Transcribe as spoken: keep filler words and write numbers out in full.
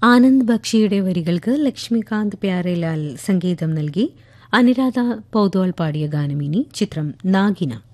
ആനന്ദ് ബക്ഷിയുടെ വരികൾക്ക് ലക്ഷ്മികാന്ത് പ്യാരേലാൽ സംഗീതം നൽകി അനിരാധ പൗദ്വാൾ പാടിയ ഗാനമിനി. ചിത്രം നാഗിന.